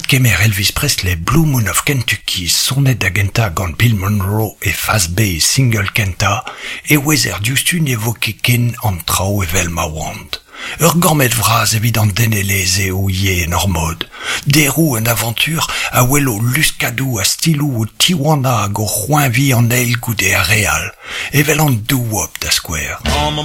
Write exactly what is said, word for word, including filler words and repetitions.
kemer Elvis Presley, Blue Moon of Kentucky, sonnet da genta gant Bill Monroe e Fast Bay single kenta, e wezer diustun evoke ken an trao e vel ma wand. Ur gormet vraz evit an denelez e o ye en ur mod. Derou en aventur a welo luskadou a stilou o Tijuana hag o c'hoinvi an eil goude a real. Evel an dou wop da skwer.